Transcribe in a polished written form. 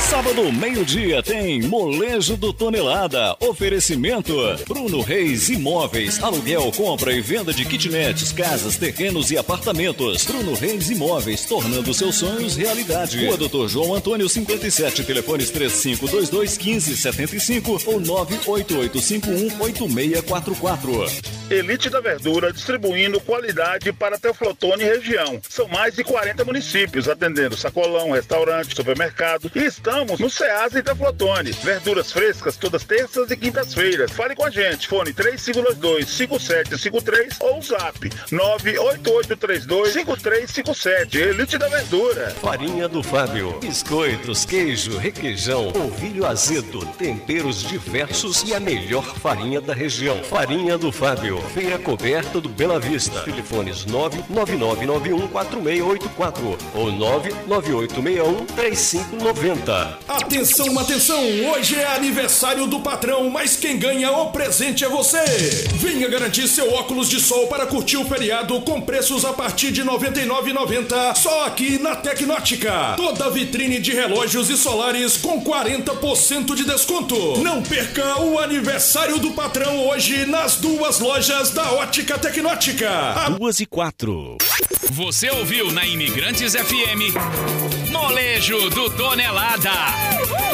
Sábado, meio-dia, tem Molejo do Tonelada. Oferecimento Bruno Reis Imóveis. Aluguel, compra e venda de kitnets, casas, terrenos e apartamentos. Bruno Reis Imóveis, tornando seus sonhos realidade. Rua Dr. João Antônio 57, telefones 35221575 ou 988518644. Elite da Verdura, distribuindo qualidade para Teoflotone e região. São mais de 40 municípios, atendendo sacolão, restaurante, supermercado. E estamos no Ceasa e Teoflotone. Verduras frescas todas terças e quintas-feiras. Fale com a gente, fone 3522-5753 ou zap 98832-5357. Elite da Verdura. Farinha do Fábio. Biscoitos, queijo, requeijão, polvilho azedo, temperos diversos e a melhor farinha da região. Farinha do Fábio. Feira coberta do Bela Vista. Telefones 999914684 ou 998613590. Atenção, hoje é aniversário do patrão, mas quem ganha o presente é você. Venha garantir seu óculos de sol para curtir o feriado com preços a partir de R$ 99,90 só aqui na Tecnótica. Toda vitrine de relógios e solares com 40% de desconto. Não perca o aniversário do patrão hoje nas duas lojas da Ótica Tecnótica. 2:04. Você ouviu na Imigrantes FM Molejo do Tonelada.